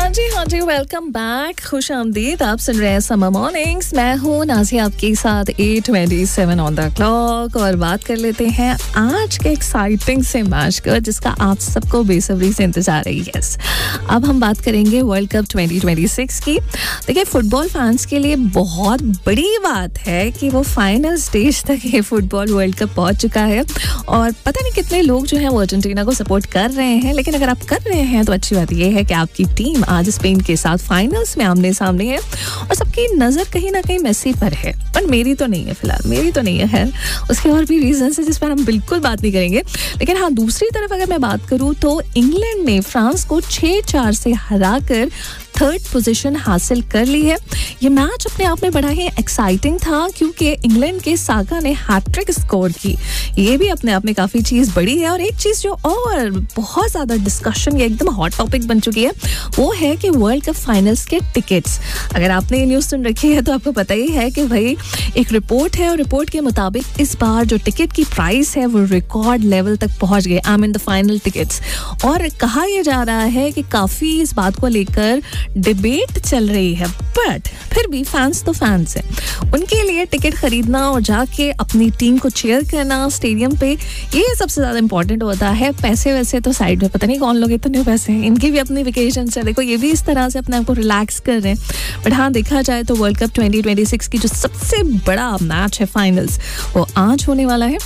हाँ जी welcome back, खुश आमदीद। आप सुन रहे हैं समर मॉर्निंग्स। मैं हूँ नाज़िया आपके साथ 8:27 ऑन द क्लॉक और बात कर लेते हैं आज के एक्साइटिंग से मैच का जिसका आप सबको बेसब्री से इंतजार है। यस, अब हम बात करेंगे वर्ल्ड कप 2026 की। देखिए, फुटबॉल फैंस के लिए बहुत बड़ी बात है कि वो फाइनल स्टेज तक ये फुटबॉल वर्ल्ड कप पहुँच चुका है और पता नहीं कितने लोग जो हैं वो अर्जेंटीना को सपोर्ट कर रहे हैं, लेकिन अगर आप कर रहे हैं तो अच्छी बात ये है कि आपकी टीम आज स्पेन के साथ फाइनल्स में आमने सामने है और सबकी नजर कहीं ना कहीं मेसी पर है, पर मेरी तो नहीं है। फिलहाल मेरी तो नहीं है। खैर, उसके और भी रीजंस है जिस पर हम बिल्कुल बात नहीं करेंगे। लेकिन हाँ, दूसरी तरफ अगर मैं बात करूं तो इंग्लैंड ने फ्रांस को 6-4 से हराकर थर्ड पोजीशन हासिल कर ली है। ये मैच अपने आप में बड़ा ही एक्साइटिंग था क्योंकि इंग्लैंड के साका ने हैट्रिक स्कोर की। ये भी अपने आप में काफ़ी चीज़ बड़ी है। और एक चीज़ जो और बहुत ज़्यादा डिस्कशन या एकदम हॉट टॉपिक बन चुकी है वो है कि वर्ल्ड कप फाइनल्स के टिकट्स। अगर आपने ये न्यूज़ सुन रखी है तो आपको पता ही है कि भाई एक रिपोर्ट है और रिपोर्ट के मुताबिक इस बार जो टिकट की प्राइस है वो रिकॉर्ड लेवल तक पहुँच गए। I mean the final tickets. और कहा यह जा रहा है कि काफ़ी इस बात को लेकर डिबेट चल रही है, बट फिर भी फैंस तो फैंस हैं। उनके लिए टिकट खरीदना और जाके अपनी टीम को चीयर करना स्टेडियम पे, ये सबसे ज़्यादा इंपॉर्टेंट होता है। पैसे वैसे तो साइड में, पता नहीं कौन लोग इतने पैसे हैं, इनकी भी अपनी वेकेशन है। देखो, ये भी इस तरह से अपने आप को रिलैक्स कर रहे हैं। बट हाँ, देखा जाए तो वर्ल्ड कप 2026 की जो सबसे बड़ा मैच है फाइनल्स, वो आज होने वाला है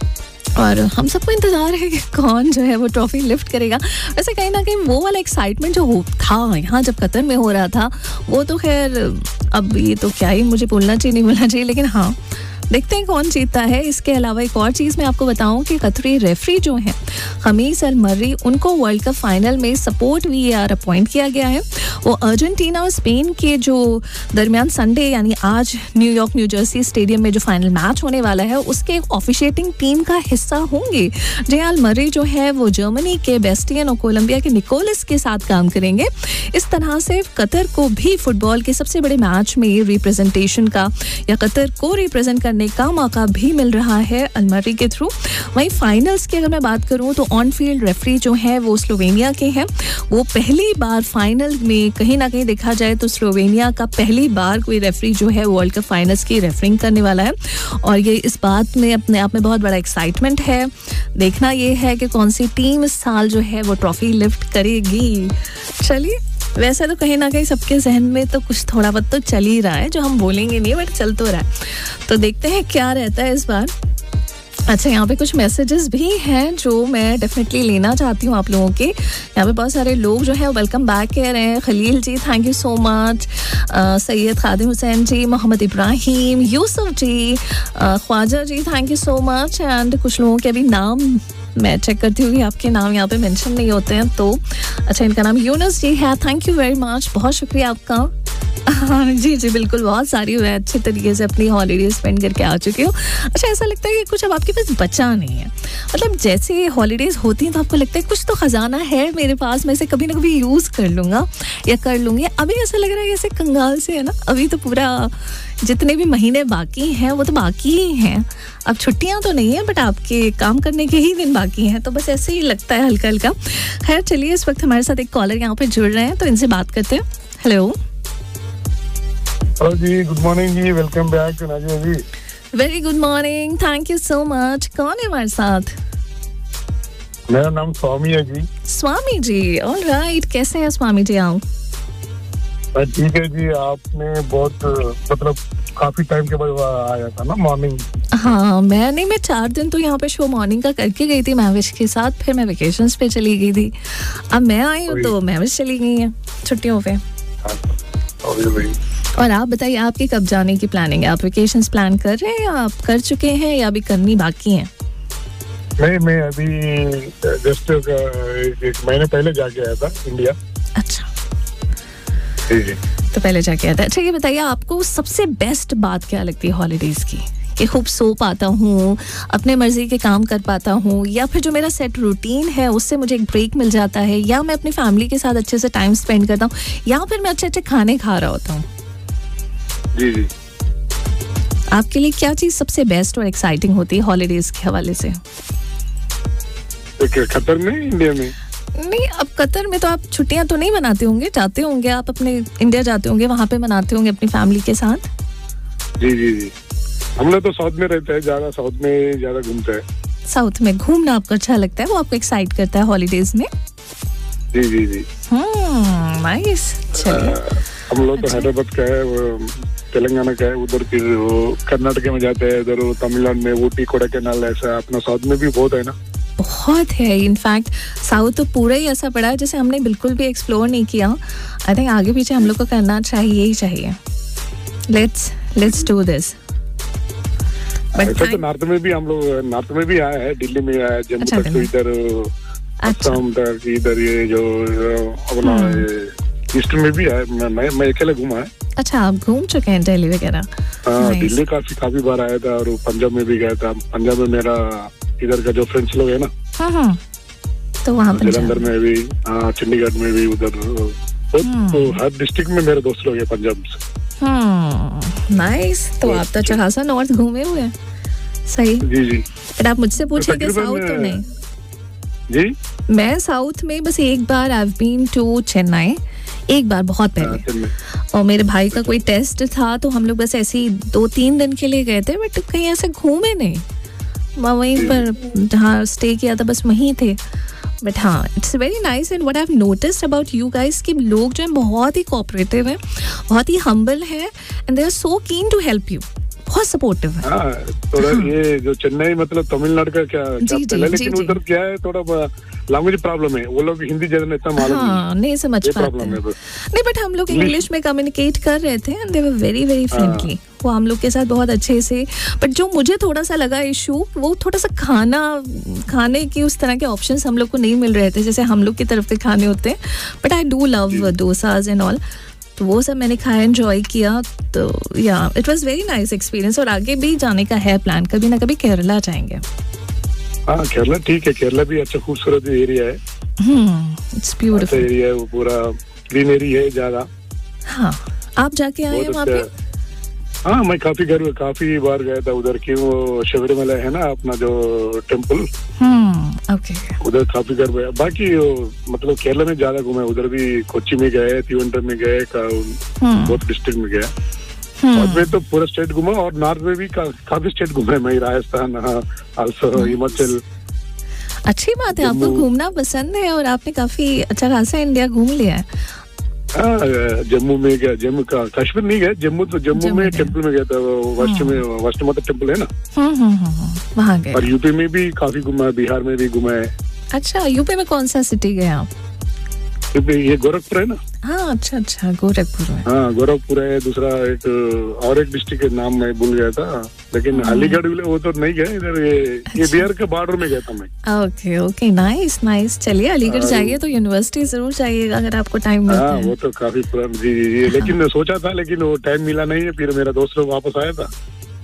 और हम सबको इंतजार है कि कौन जो है वो ट्रॉफी लिफ्ट करेगा। वैसे कहीं ना कहीं वो वाला एक्साइटमेंट जो था यहाँ जब कतर में हो रहा था वो तो खैर अब ये तो क्या ही मुझे बोलना चाहिए नहीं बोलना चाहिए, लेकिन हाँ, देखते हैं कौन जीतता है। इसके अलावा एक और चीज़ मैं आपको बताऊं कि कतरी रेफरी जो हैं खमीस अल मर्री, उनको वर्ल्ड कप फाइनल में सपोर्ट VAR अपॉइंट किया गया है। वो अर्जेंटीना और स्पेन के जो दरमियान संडे यानी आज न्यूयॉर्क न्यू जर्सी स्टेडियम में जो फाइनल मैच होने वाला है उसके ऑफिशिएटिंग टीम का हिस्सा होंगे। अल मर्री जो है वो जर्मनी के बेस्टियन और कोलंबिया के निकोलस के साथ काम करेंगे। इस तरह से कतर को भी फुटबॉल के सबसे बड़े मैच में रिप्रेजेंटेशन का या कतर को रिप्रेजेंट करने का मौका भी मिल रहा है अल मर्री के थ्रू। वहीं फाइनल्स की अगर मैं बात करूं तो ऑन फील्ड रेफरी जो है वो स्लोवेनिया के हैं। वो पहली बार फाइनल में कहीं ना कहीं देखा जाए तो स्लोवेनिया का पहली बार कोई रेफरी जो है वर्ल्ड कप फाइनल्स की रेफरिंग करने वाला है और ये इस बात में अपने आप में बहुत बड़ा एक्साइटमेंट है। देखना ये है कि कौन सी टीम इस साल जो है वो ट्रॉफी लिफ्ट करेगी। चलिए, वैसे तो कहीं ना कहीं सबके जहन में तो कुछ थोड़ा बहुत तो चल ही रहा है, जो हम बोलेंगे नहीं बट चल तो रहा है। तो देखते हैं क्या रहता है इस बार। अच्छा, यहाँ पे कुछ मैसेजेस भी हैं जो मैं डेफिनेटली लेना चाहती हूँ आप लोगों के। यहाँ पे बहुत सारे लोग जो है वेलकम बैक कह रहे हैं। खलील जी, thank you so much. Syed Khadim Hussain ji, Mohammad Ibrahim, Yusuf ji, Khwaja ji, thank you so much. And कुछ लोगों के अभी नाम मैं चेक करती हूँ कि आपके नाम यहाँ पे मेंशन नहीं होते हैं। तो अच्छा, इनका नाम यूनुस जी है, थैंक यू वेरी मच, बहुत शुक्रिया आपका। हाँ जी जी बिल्कुल, बहुत सारी मैं अच्छे तरीके से अपनी हॉलीडे स्पेंड करके आ चुकी हूँ। अच्छा, ऐसा लगता है कि कुछ अब आपके पास बचा नहीं है। मतलब जैसे हॉलीडेज होती हैं तो आपको लगता है कुछ तो खजाना है मेरे पास, मैं इसे कभी ना कभी यूज़ कर लूँगा या कर लूँगी। अभी ऐसा लग रहा है जैसे कंगाल से है ना, अभी तो पूरा जितने भी महीने बाकी हैं वो तो बाकी ही हैं। अब छुट्टियां तो नहीं है बट आपके काम करने के ही दिन बाकी हैं, तो बस ऐसे ही लगता है हल्का हल्का। खैर चलिए, इस वक्त हमारे साथ एक कॉलर यहाँ पे जुड़ रहे हैं तो इनसे बात करते हैं। Hello ji, good morning ji, welcome back Nazia ji. Very good morning, thank you so much. कौन है हमारे साथ? मेरा नाम स्वामी है जी। स्वामी जी, ऑल राइट, कैसे हैं स्वामी जी आप? ठीक है जी, आपने बहुत मतलब काफी टाइम के बाद आया था ना मॉर्निंग। हाँ, मैं 4 दिन तो यहाँ पे शो मॉर्निंग का करके गई थी महविश के साथ, फिर मैं वेकेशंस पे चली गई थी। अब मैं आई हूँ तो महविश चली गई है छुट्टियों पे। और आप बताइए, आपकी कब जाने की प्लानिंग है? आप वेकेशंस प्लान कर रहे हैं या आप कर चुके हैं या अभी करनी बाकी है? मैं अभी जस्ट 1 महीने पहले जाके आया था इंडिया। अच्छा जी, तो पहले जाके आया था। अच्छा, ये बताइए आपको सबसे बेस्ट बात क्या लगती है हॉलीडेज की? कि खूब सो पाता हूँ, अपने मर्जी के काम कर पाता हूँ, या फिर जो मेरा सेट रूटीन है उससे मुझे एक ब्रेक मिल जाता है, या मैं अपनी फैमिली के साथ अच्छे से टाइम स्पेंड करता हूँ, या फिर मैं अच्छे अच्छे खाने खा रहा होता हूँ। जी जी, आपके लिए क्या चीज़ सबसे बेस्ट और एक्साइटिंग होती है हॉलीडेज के हवाले से? कतर में, इंडिया में? नहीं, अब कतर में तो आप छुट्टियां तो नहीं मनाते होंगे, जाते होंगे आप अपने इंडिया जाते होंगे, वहाँ पे मनाते होंगे अपनी फैमिली के साथ। जी जी जी, हम लोग तो साउथ में रहते हैं, ज्यादा साउथ में ज्यादा घूमते हैं। साउथ में घूमना आपको अच्छा लगता है, वो आपको एक्साइट करता है हॉलीडेज में? जी जी जी, नाइस। चलिए, हम लोग तो हैदराबाद का है, वो तेलंगाना का है, उधर फिर वो कर्नाटक में जाते हैं, इधर तमिलनाडु में ऊटी कोडाईकनाल, ऐसा अपना साउथ में भी बहुत है ना। बहुत है, इनफैक्ट साउथ तो पूरा ही ऐसा पड़ा है जैसे हमने बिल्कुल भी एक्सप्लोर नहीं किया। आई थिंक आगे पीछे हम लोग को करना चाहिए ही चाहिए। Let's do this. बट तो नॉर्थ में भी हम लोग, नॉर्थ में भी आया है, दिल्ली में आया है, जम्मू तक, तो इधर असम तक, इधर ये जो अपना ईस्ट में भी आया। मैं अकेले घूमा है। अच्छा, आप घूम चुके हैं दिल्ली वगैरह? हाँ, दिल्ली काफी बार आया था, और पंजाब में भी गया था। पंजाब में मेरा इधर का जो फ्रेंड्स लोग है ना, तो वहाँ जलंधर में भी, चंडीगढ़ में भी, उधर तो हर डिस्ट्रिक्ट में मेरे दोस्त लोग हैं पंजाब से। नाइस। तो आप तो अच्छा खासा नॉर्थ घूमे हुए हैं। सही। जी जी। बट आप मुझसे पूछेंगे साउथ तो नहीं जी। मैं साउथ में बस एक बार I have been to Chennai, एक बार बहुत पहले, और मेरे भाई का कोई टेस्ट था तो हम लोग बस ऐसे ही 2-3 दिन के लिए गए थे, बट कहीं ऐसे घूमे नहीं। वहीं पर जहाँ स्टे किया था बस वहीं थे। बट हाँ, it's very nice. And what I have noticed about you guys कि लोग जो हैं बहुत ही कोऑपरेटिव हैं, बहुत ही हम्बल हैं, and they are so keen to help you, बहुत सपोर्टिव है। हाँ, थोड़ा ये जो चेन्नई मतलब तमिलनाडु का क्या पहले, लेकिन उधर क्या है, थोड़ा लैंग्वेज प्रॉब्लम है, वो लोग हिंदी ज्यादा इतना मालूम नहीं समझ पाते हैं। नहीं, बट हम लोग इंग्लिश में कम्युनिकेट कर रहे थे, and they were very very friendly. वो हम लोग के साथ बहुत अच्छे से। बट जो मुझे थोड़ा सा लगा इशू, वो थोड़ा सा खाने की उस तरह के ऑप्शंस हम लोग को नहीं मिल रहे थे जैसे हम लोग की तरफ के खाने होते हैं। But I do love dosas and all, तो वो सब मैंने खाया, एंजॉय किया। तो या it was very nice experience. और आगे भी जाने का है प्लान, कभी ना कभी केरला जाएंगे। हाँ, केरला ठीक है, केरला भी अच्छा खूबसूरत एरिया है। इट्स ब्यूटीफुल एरिया है, वो पूरा ग्रीनरी है ज्यादा। हाँ, आप जाके आए हैं वहाँ पे? हाँ, मैं काफी बार गया था उधर की, वो शबरीमला है ना अपना जो टेम्पल, ओके, उधर काफी बार गया। बाकी मतलब केरला में ज्यादा घूमे, उधर भी कोच्चि में गए, त्रिवेंद्रम में गए, बहुत डिस्ट्रिक्ट में गया। साउथ में तो पूरा स्टेट घूमा, और नॉर्थ में भी काफी स्टेट घूमे मैं, राजस्थान, आल्सो हिमाचल। अच्छी बात है, आपको घूमना पसंद है, और आपने काफी अच्छा खासा इंडिया घूम लिया है। जम्मू में गया, जम्मू का, कश्मीर नहीं गया, जम्मू में टेम्पल में गया था, वैष्णो माता टेम्पल है ना, वहाँ गए। और यूपी में भी काफी घुमा, बिहार में भी घुमा है। अच्छा, यूपी में कौन सा सिटी गए आप? ये गोरखपुर है ना। हाँ, अच्छा, गोरखपुर है। हाँ, गोरखपुर है। दूसरा और एक डिस्ट्रिक्ट के नाम मैं भूल गया था, लेकिन अलीगढ़ वो तो नहीं गया, इधर ये बिहार के बॉर्डर में गया था मैं। Okay, nice. चलिए, अलीगढ़ जाइए तो यूनिवर्सिटी जरूर जाइएगा अगर आपको टाइम मिलता है। वो तो काफी पुराना। जी, लेकिन सोचा था, लेकिन वो टाइम मिला नहीं है। फिर मेरा दोस्त लोग वापस आया था,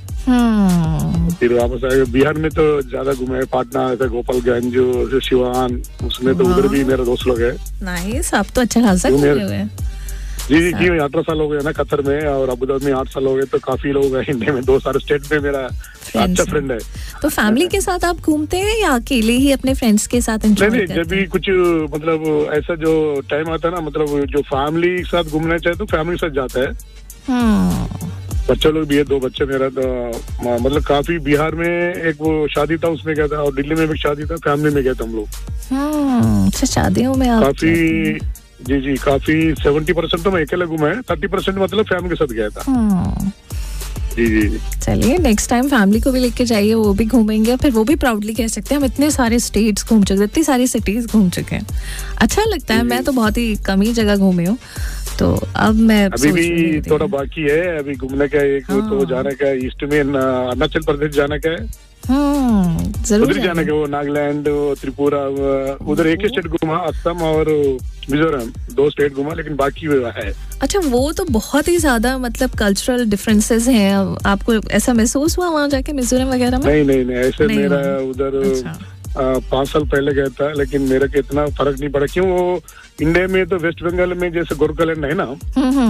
फिर वापस आए। बिहार में तो ज्यादा घूमे, पाटना, गोपालगंज, सिवान, उसमें तो उधर भी मेरे दोस्त लोग है। नाइस, आप तो अच्छा खासा घूमे हुए हैं। जी 18 साल हो गए ना कतर में, और अबू धाबी में 8 साल हो गए, तो काफी लोग हैं इंडिया में। 2 सारे स्टेट में मेरा अच्छा फ्रेंड है। तो फैमिली के साथ आप घूमते हैं या अकेले ही अपने फ्रेंड्स के साथ एंजॉय करते हैं? नहीं, जब भी कुछ मतलब ऐसा जो टाइम आता है ना, मतलब जो फैमिली के साथ घूमना चाहे तो फैमिली के साथ जाता है। बच्चे लोग भी है, 2 बच्चे मेरा, तो मतलब काफी बिहार में एक वो शादी था, उसमें गया था, और दिल्ली में भी शादी था, फैमिली में गया था हम लोग। अच्छा, शादियों में आप काफी, जी काफी 70% तो मैं अकेले घूमा है, 30% मतलब फैमिली के साथ गया था। जी। चलिए, नेक्स्ट टाइम फैमिली को भी लेके जाइए, वो भी घूमेंगे, फिर वो भी प्राउडली कह सकते हैं हम इतने सारे स्टेट्स घूम चुके, इतनी सारी सिटीज घूम चुके हैं। अच्छा लगता है। मैं तो बहुत ही कम ही जगह घूमी हूँ, तो अब मैं अभी भी थोड़ा बाकी है अभी घूमने का। एक तो जाने का ईस्ट में, अरुणाचल प्रदेश जाने का है, जरूर जाने का, वो नागालैंड, त्रिपुरा, उधर एक ही स्टेट घूमा, असम और मिजोरम, 2 स्टेट घूमा, लेकिन बाकी है। अच्छा, वो तो बहुत ही ज्यादा मतलब कल्चरल डिफरेंसेस हैं। आपको ऐसा महसूस हुआ वहाँ जाके मिजोरम वगैरह में? नहीं, ऐसे मेरा उधर 5 साल पहले गया था, लेकिन मेरे को इतना फर्क नहीं पड़ा। क्यों, वो इंडिया में तो वेस्ट बंगाल में जैसे गोरखलैंड है ना,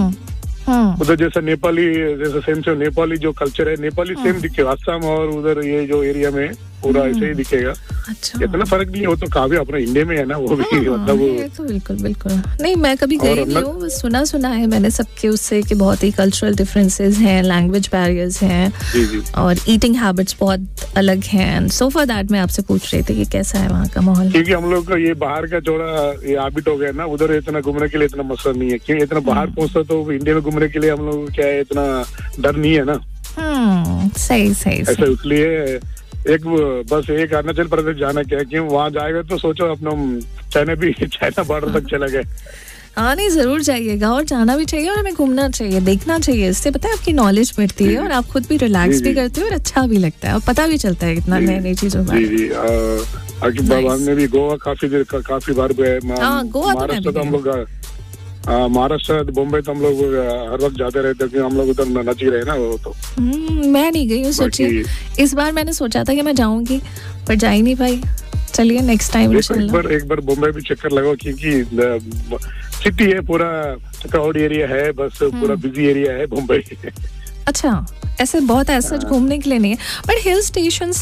उधर जैसा नेपाली, जैसा सेम नेपाली जो कल्चर है, नेपाली सेम दिखे। असम और उधर ये जो एरिया में पूरा ऐसे ही दिखेगा। अच्छा, इतना फर्क नहीं है, वो तो काफी अपने इंडिया में है ना, वो भी मतलब ये तो बिल्कुल बिल्कुल नहीं, मैं कभी गई नहीं हूँ, सुना है मैंने सबके उससे कि बहुत ही कल्चरल डिफरेंसेस हैं, लैंग्वेज बैरियर्स हैं, और ईटिंग हैबिट्स बहुत अलग हैं। सो फॉर दैट मैं आपसे पूछ रही थी कि कैसा है वहाँ का माहौल, क्योंकि हम लोग का ये बाहर का थोड़ा ये हैबिट हो गया ना, उधर इतना घूमने के लिए इतना मसला नहीं है, क्योंकि इतना बाहर पहुंचता तो इंडिया में घूमने के लिए हम लोग क्या है, इतना डर नहीं है ना। सही ऐसा इसलिए बस एक अरुणाचल प्रदेश जाना क्या है, क्यों वहाँ जाएगा तो सोचो अपना चाइना बॉर्डर तक चला गए। हाँ नहीं, जरूर जाइएगा, और जाना भी चाहिए, और हमें घूमना चाहिए, देखना चाहिए, इससे पता है आपकी नॉलेज बढ़ती है और आप खुद भी रिलैक्स भी करते हो और अच्छा भी लगता है और पता भी चलता है कितना नई नई चीजों का। हमने भी गोवा काफी बार गए, महाराष्ट्र तो हम लोग महाराष्ट्र बॉम्बे तो हम लोग हर वक्त जाते रहते हैं, हम लोग उधर नच ही रहे ना वो तो। मैं नहीं गई हूँ, सोचिए इस बार मैंने सोचा था कि मैं जाऊंगी पर जा ही नहीं पाई। चलिए नेक्स्ट टाइम एक बार बॉम्बे भी चक्कर लगाओ, क्योंकि सिटी है, पूरा क्राउड एरिया है, बस पूरा बिजी एरिया है बॉम्बे। अच्छा, ऐसे बहुत ऐसा घूमने के लिए नहीं है, बट हिल स्टेशन